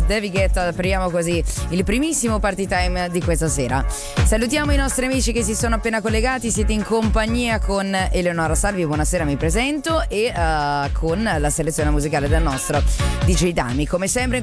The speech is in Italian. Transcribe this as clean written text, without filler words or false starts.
David Guetta. Apriamo così il primissimo party time di questa sera. Salutiamo i nostri amici che si sono appena collegati. Siete in compagnia con Eleonora Salvi, buonasera, mi presento, e con la selezione musicale del nostro DJ Dami. Come sempre